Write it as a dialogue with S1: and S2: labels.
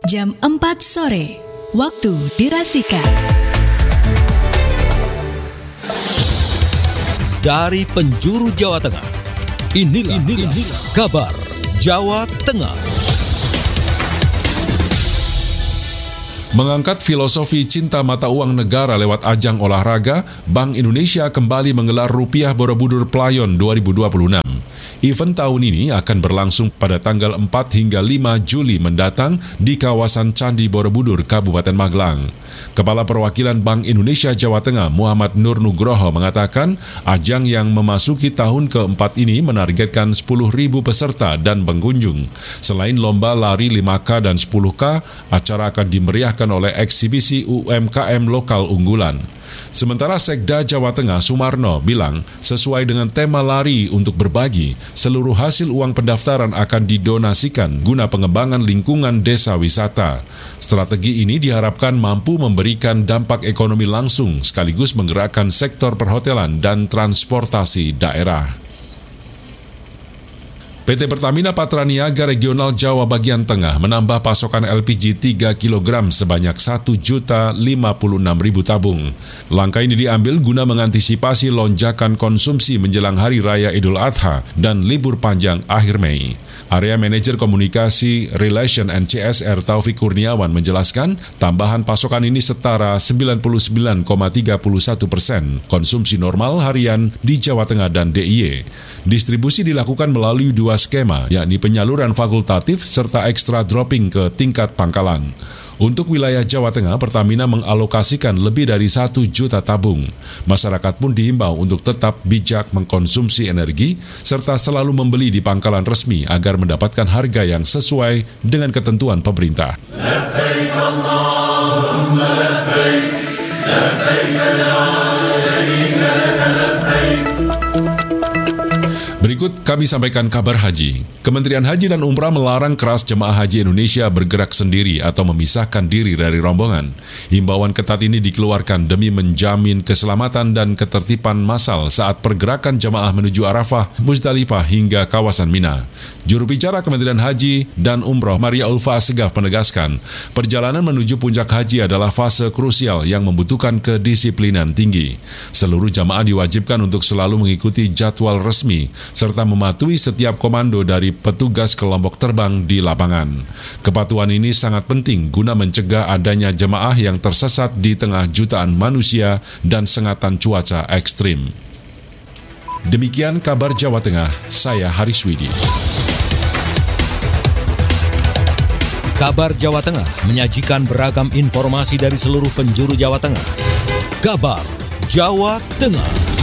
S1: Jam 4 sore, waktu dirasika.
S2: Dari penjuru Jawa Tengah, inilah kabar Jawa Tengah.
S3: Mengangkat filosofi cinta mata uang negara lewat ajang olahraga, Bank Indonesia kembali menggelar Rupiah Borobudur Playon 2026. Event tahun ini akan berlangsung pada tanggal 4 hingga 5 Juli mendatang di kawasan Candi Borobudur, Kabupaten Magelang. Kepala Perwakilan Bank Indonesia Jawa Tengah, Muhammad Nur Nugroho, mengatakan ajang yang memasuki tahun keempat ini menargetkan 10.000 peserta dan pengunjung. Selain lomba lari 5K dan 10K, acara akan dimeriahkan oleh eksibisi UMKM lokal unggulan. Sementara Sekda Jawa Tengah Sumarno bilang, sesuai dengan tema lari untuk berbagi, seluruh hasil uang pendaftaran akan didonasikan guna pengembangan lingkungan desa wisata. Strategi ini diharapkan mampu memberikan dampak ekonomi langsung sekaligus menggerakkan sektor perhotelan dan transportasi daerah. PT Pertamina Patraniaga Regional Jawa Bagian Tengah menambah pasokan LPG 3 kg sebanyak 1.056.000 tabung. Langkah ini diambil guna mengantisipasi lonjakan konsumsi menjelang Hari Raya Idul Adha dan libur panjang akhir Mei. Area Manajer Komunikasi, Relation and CSR Taufik Kurniawan menjelaskan, tambahan pasokan ini setara 99,31% konsumsi normal harian di Jawa Tengah dan DIY. Distribusi dilakukan melalui dua skema, yakni penyaluran fakultatif serta ekstra dropping ke tingkat pangkalan. Untuk wilayah Jawa Tengah, Pertamina mengalokasikan lebih dari 1 juta tabung. Masyarakat pun diimbau untuk tetap bijak mengkonsumsi energi, serta selalu membeli di pangkalan resmi agar mendapatkan harga yang sesuai dengan ketentuan pemerintah.
S4: Labbaik Allahumma labbaik, labbaik la syarika laka labbaik.
S3: Berikut kami sampaikan kabar haji. Kementerian Haji dan Umrah melarang keras jemaah haji Indonesia bergerak sendiri atau memisahkan diri dari rombongan. Himbauan ketat ini dikeluarkan demi menjamin keselamatan dan ketertiban massal saat pergerakan jemaah menuju Arafah, Muzdalifah hingga kawasan Mina. Juru bicara Kementerian Haji dan Umrah, Maria Ulfa Asegaf, menegaskan, perjalanan menuju puncak haji adalah fase krusial yang membutuhkan kedisiplinan tinggi. Seluruh jamaah diwajibkan untuk selalu mengikuti jadwal resmi, serta mematuhi setiap komando dari petugas kelompok terbang di lapangan. Kepatuhan ini sangat penting guna mencegah adanya jemaah yang tersesat di tengah jutaan manusia dan sengatan cuaca ekstrim. Demikian kabar Jawa Tengah, saya Haris Widi.
S2: Kabar Jawa Tengah menyajikan beragam informasi dari seluruh penjuru Jawa Tengah. Kabar Jawa Tengah.